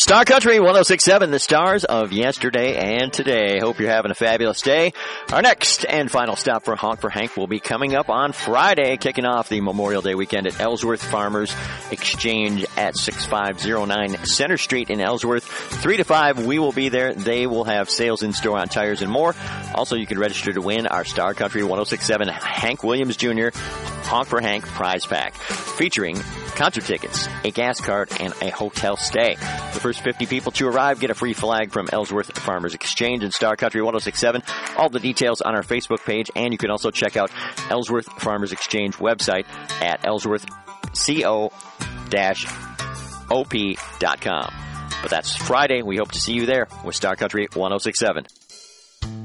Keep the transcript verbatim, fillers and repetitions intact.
Star Country one oh six point seven, the stars of yesterday and today. Hope you're having a fabulous day. Our next and final stop for Honk for Hank will be coming up on Friday, kicking off the Memorial Day weekend at Ellsworth Farmers Exchange at sixty-five oh nine Center Street in Ellsworth. three to five, we will be there. They will have sales in store on tires and more. Also, you can register to win our Star Country one oh six point seven Hank Williams Junior Honk for Hank prize pack, featuring concert tickets, a gas card, and a hotel stay. The first fifty people to arrive get a free flag from Ellsworth Farmers Exchange and Star Country one oh six point seven. All the details on our Facebook page, and you can also check out Ellsworth Farmers Exchange website at ellsworth co dash o p dot com. But that's Friday. We hope to see you there with Star Country one oh six point seven.